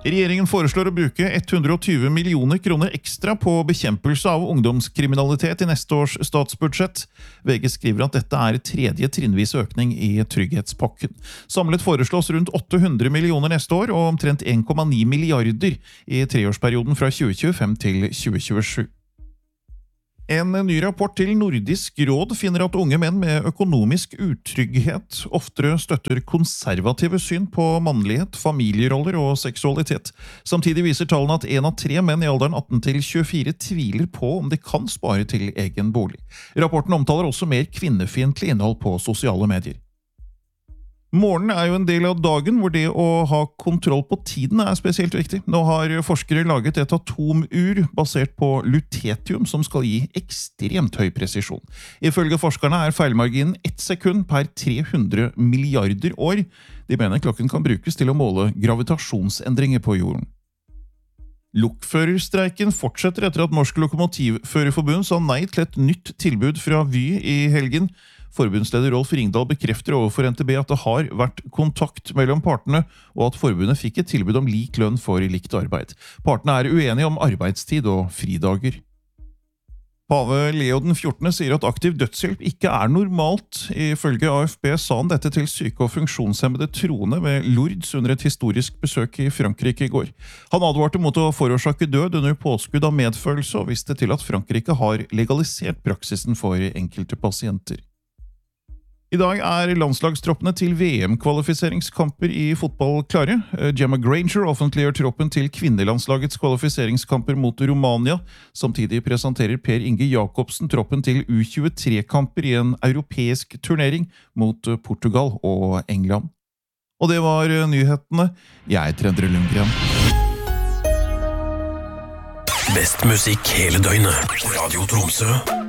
Regjeringen foreslår å bruke 120 millioner kroner ekstra på bekjempelse av ungdomskriminalitet i neste års statsbudsjett. VG skriver at dette er tredje trinnvis økning i trygghetspakken. Samlet foreslås rundt 800 millioner neste år og omtrent 1,9 milliarder i treårsperioden fra 2025 til 2027. En ny rapport til Nordisk råd finner at unge menn med økonomisk utrygghet oftere støtter konservative syn på mannlighet, familieroller og seksualitet. Samtidig viser tallene at 1 av 3 menn i alderen 18 til 24 tviler på om de kan spare til egen bolig. Rapporten omtaler også mer kvinnefiendtlig innhold på sosiale medier. Morgenen er jo en del av dagen hvor det å ha kontroll på tiden er spesielt viktig. Nå har forskere laget et atomur basert på lutetium som skal gi ekstremt høy presisjon. Ifølge forskerne er feilmarginen 1 sekund per 300 milliarder år. De mener klokken kan brukes til å måle gravitasjonsendringer på jorden. Lokførerstreiken fortsetter etter at Norsk Lokomotivførerforbund sa nei til et nytt tilbud fra Vy i helgen. Forbundsleder Rolf Ringdal bekrefter overfor NTB at det har vært kontakt mellom partene, og at forbundet fikk et tilbud om lik lønn for likt arbeid. Partene er uenige om arbeidstid og fridager. Pave Leo den 14. sier at aktiv dødshjelp ikke er normalt. Ifølge AFP sa han dette til syke og funksjonshemmede troende ved Lourdes under et historisk besøk i Frankrike i går. Han advarte mot å forårsake død under påskudd av medfølelse, og viste til at Frankrike har legalisert praksisen for enkelte pasienter. I dag er landslagstroppene til VM-kvalifiseringskamper i fotball klare. Gemma Granger offentliggjør troppen til kvinnelandslagets kvalifiseringskamper mot Romania. Samtidig presenterer Per Inge Jakobsen troppen til U23-kamper i en europeisk turnering mot Portugal og England. Og det var nyhetene. Jeg heter Endre Lundgren. Best musikk hele døgnet. Radio Tromsø.